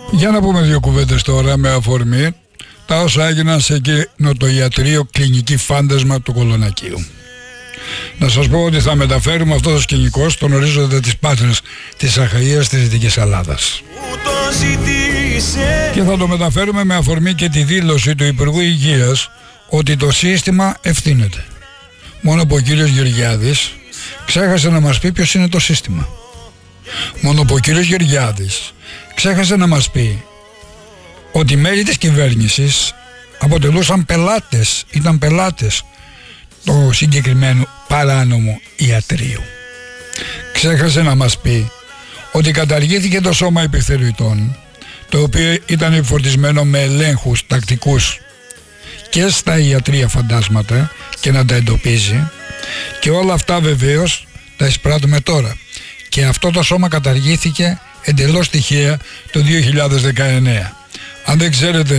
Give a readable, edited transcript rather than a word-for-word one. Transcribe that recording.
Για να πούμε δύο κουβέντες τώρα με αφορμή τα όσα έγιναν σε νοτοιατρείο κλινική Φάντασμα του Κολονακίου. Να σας πω ότι θα μεταφέρουμε αυτό το σκηνικό στον ορίζοντα της Πάτρας, της Αχαΐας της Δυτικής Ελλάδας. Και θα το μεταφέρουμε με αφορμή και τη δήλωση του Υπουργού Υγείας ότι το σύστημα ευθύνεται. Μόνο που ο κύριος Γεωργιάδης ξέχασε να μας πει ποιος είναι το σύστημα. Μόνο που ο κύριος Γεωργιάδης ξέχασε να μας πει ότι μέλη της κυβέρνησης αποτελούσαν πελάτες, ήταν πελάτες του συγκεκριμένου παράνομου ιατρείου. Ξέχασε να μας πει ότι καταργήθηκε το σώμα επιθεωρητών, το οποίο ήταν επιφορτισμένο με ελέγχους τακτικούς και στα ιατρεία φαντάσματα και να τα εντοπίζει, και όλα αυτά βεβαίως τα εισπράττουμε τώρα. Και αυτό το σώμα καταργήθηκε εντελώς τυχαία το 2019. Αν δεν ξέρετε